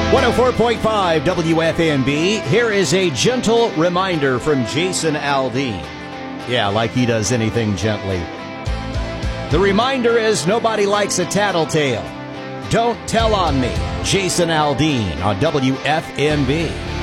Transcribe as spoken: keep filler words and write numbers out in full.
one oh four point five W F M B. Here is a gentle reminder from Jason Aldean. Yeah, like he does anything gently. The reminder is nobody likes a tattletale. Don't tell on me. Jason Aldean on W F M B.